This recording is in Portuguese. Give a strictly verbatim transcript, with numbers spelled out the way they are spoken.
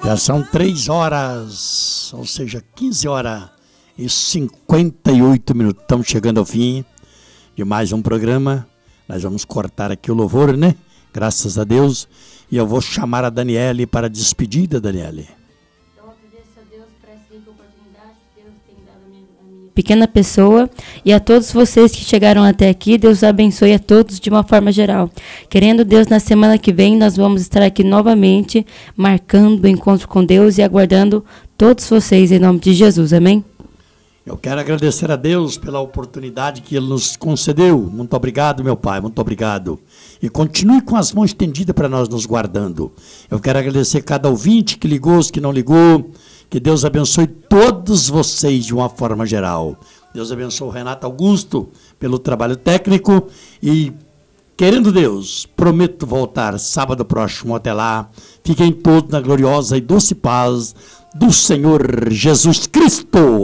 Já são três horas, ou seja, quinze horas e cinquenta e oito minutos. Estamos chegando ao fim de mais um programa. Nós vamos cortar aqui o louvor, né? Graças a Deus. E eu vou chamar a Daniele para a despedida, Daniele. Eu agradeço a Deus por essa rica oportunidade que Deus tem dado a minha, a minha pequena pessoa e a todos vocês que chegaram até aqui. Deus abençoe a todos de uma forma geral. Querendo Deus, na semana que vem nós vamos estar aqui novamente, marcando o encontro com Deus e aguardando todos vocês em nome de Jesus. Amém? Eu quero agradecer a Deus pela oportunidade que Ele nos concedeu. Muito obrigado, meu Pai, muito obrigado. E continue com as mãos estendidas para nós nos guardando. Eu quero agradecer cada ouvinte que ligou, os que não ligou. Que Deus abençoe todos vocês de uma forma geral. Deus abençoe o Renato Augusto pelo trabalho técnico. E, querendo Deus, prometo voltar sábado próximo. Até lá, fiquem todos na gloriosa e doce paz do Senhor Jesus Cristo.